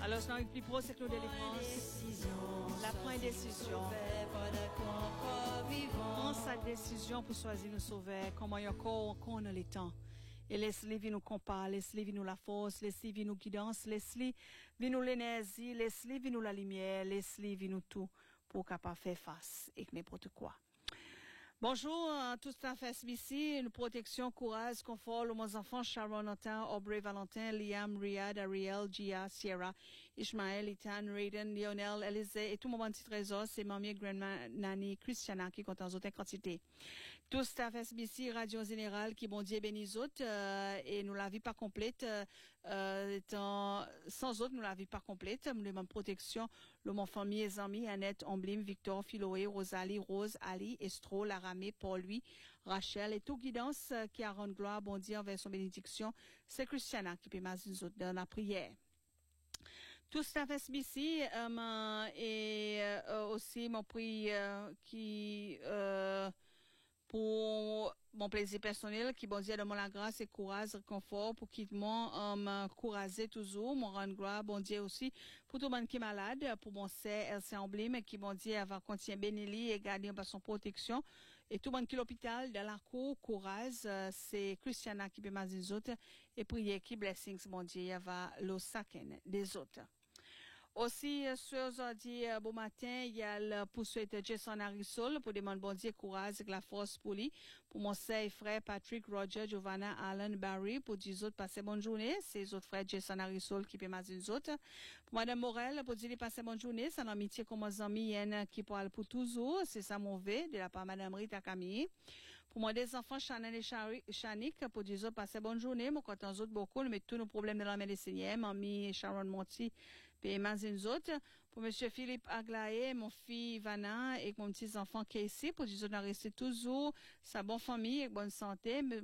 Alors, c'est dans plus pro, c'est Claude Délivrance. La prend décision. Prends sa décision pour choisir nous sauver. Comment il y a encore qu'on a le temps. Et laisse-les nous compas, laisse-les nous la force, laisse-les nous guidance, laisse-les nous l'énergie, laisse-les nous la lumière, laisse-les nous tout pour capable faire face et n'importe quoi. Bonjour, tout à fait ici, une protection, courage, confort, aux enfants, Sharon, Nathan, Aubrey, Valentin, Liam, Riyad, Ariel, Gia, Sierra, Ishmael, Ethan, Raiden, Lionel, Elise, et tout mon petit trésor, c'est mamie, grandma, Nani, Christiana, qui compte en autres quantités. Tout à fait ici, Radio Générale, qui bon Dieu bénisse autres, et nous la vie pas complète, sans autres, nous la vie pas complète, nous demandons protection, mon famille et amis, Annette, Omblime, Victor, Philoé, Rosalie, Rose, Ali, Estro, Laramé, Paul, lui, Rachel, et tout guidance qui a rendu gloire, bon Dieu, envers son bénédiction, c'est Christiana qui peut m'aider nous autres dans la prière. Tout ça fait ici, et aussi mon prix qui pour mon plaisir personnel, qui bon Dieu donne la grâce et courage, confort, pour qu'il m'encourage toujours, mon rendre gloire, bon Dieu aussi, pour tout le monde qui est malade, pour mon sœur, Elsie Emblime, qui bon Dieu va continuer bénili et garder par son protection, et tout le monde qui est l'hôpital, dans la cour, courage, c'est Christiana qui peut m'aider les autres, et prier qui blessings, bon Dieu, va le saken des autres. Aussi, ce aujourd'hui, bon matin, il y a le poursuite Jason Harrison pour demander bon Dieu courage et la force pour lui. Pour mon frère Patrick, Roger, Giovanna, Alan, Barry, pour dire autres passer bonne journée. C'est les autres frères Jason Harrison qui peut m'aider les autres. Pour Madame Morel, pour dire passer bonne journée. C'est l'amitié comme mes amis, qui parle pour toujours. C'est ça mon vœu de la part de Madame Rita Camille. Pour moi, des enfants, Chanel et Chanik, pour dire autres passer bonne journée. Moi, quand on autres beaucoup, nous mettons tous nos problèmes dans la main des Seigneurs. Mamie Sharon Monti, puis les autres, pour monsieur Philippe Aglaé, mon fille Ivana et mon petit enfant Casey, pour dire qu'on a resté toujours sa bonne famille et bonne santé.